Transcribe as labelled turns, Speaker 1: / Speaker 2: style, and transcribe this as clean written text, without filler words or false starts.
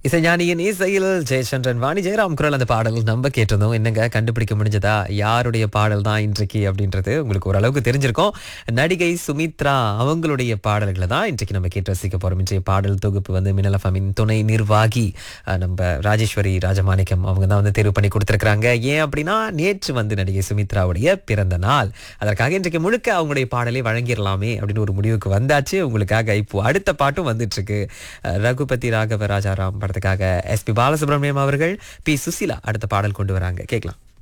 Speaker 1: இசைஞானியின் இசையில் ஜெயச்சந்திரன் வாணி ஜெயராம் குரல் அந்த பாடல் நம்ம கேட்டிருந்தோம். என்னங்க கண்டுபிடிக்க முடிஞ்சதா யாருடைய பாடல் தான் இன்றைக்கு அப்படின்றது உங்களுக்கு ஓரளவுக்கு தெரிஞ்சிருக்கும். நடிகை சுமித்ரா அவங்களுடைய பாடல்களை தான் இன்றைக்கு நம்ம கேட்டு ரசிக்க போறோம். இன்றைய பாடல் தொகுப்பு வந்து மின்னல் எஃப்எம்மின் துணை நிர்வாகி நம்ம ராஜேஸ்வரி ராஜமாணிக்கம் அவங்க தான் வந்து தேர்வு பண்ணி கொடுத்துருக்காங்க. ஏன் அப்படின்னா நேற்று வந்து நடிகை சுமித்ராவுடைய பிறந்த நாள். அதற்காக இன்றைக்கு முழுக்க அவங்களுடைய பாடலை வழங்கிடலாமே அப்படின்னு ஒரு முடிவுக்கு வந்தாச்சு. உங்களுக்காக இப்போ அடுத்த பாட்டும் வந்துட்டு இருக்கு. ரகுபதி ராகவ ராஜாராம் படத்துக்காக எஸ்பி பாலசுப்ரமணியம் அவர்கள், பி சுசீலா அடுத்த பாடல் கொண்டு வராங்க. கேட்கலாம்.